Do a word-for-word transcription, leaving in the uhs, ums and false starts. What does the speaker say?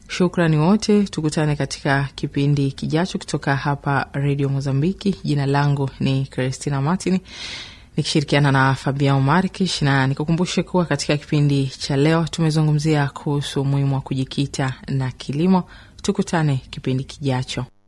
Shukrani wote, tukutane katika kipindi kijacho kutoka hapa Radio Mozambiki. Jina langu ni Christina Martin, nikishirikiana na Fabian Markish, na nikukumbushe kuwa katika kipindi cha leo tumezungumzia kuhusu umuhimu wa kujikita na kilimo. Tukutane kipindi kijacho.